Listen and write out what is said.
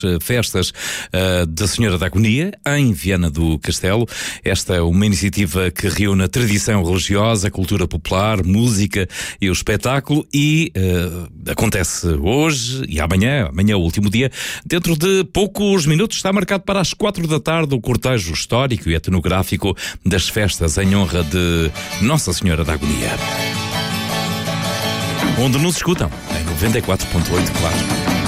Festas da Senhora da Agonia, em Viana do Castelo. Esta é uma iniciativa que reúne a tradição religiosa, a cultura popular, música e o espetáculo e acontece hoje e amanhã é o último dia. Dentro de poucos minutos está marcado para as 4 da tarde o cortejo histórico e etnográfico das festas em honra de Nossa Senhora da Agonia. Onde nos escutam? Em 94.8, claro.